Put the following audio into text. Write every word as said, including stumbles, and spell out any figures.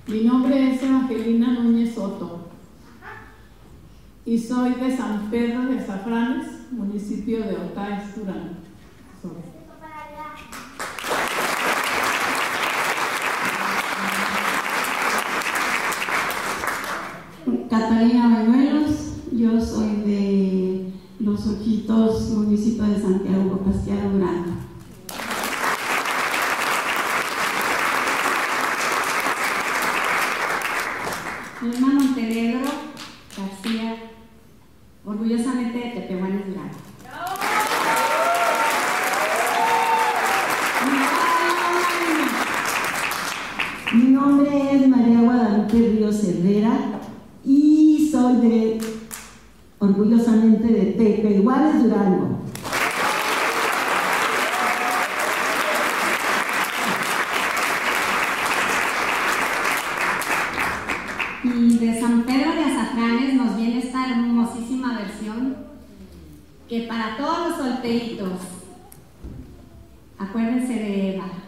Mi nombre es Evangelina Núñez Soto y soy de San Pedro de Azafranes, municipio de Otaes, Durango. Catalina Bañuelos, yo soy de Los Ojitos, municipio de Santiago Pasquiaro, Durango. Irma Montenegro García, orgullosamente de Tepehuanes, Durango. Mi nombre es María Guadalupe Ríos Herrera y soy de, orgullosamente, de Tepehuanes, Durango. Y de San Pedro de Azafranes nos viene esta hermosísima versión que para todos los solteritos, acuérdense de Eva.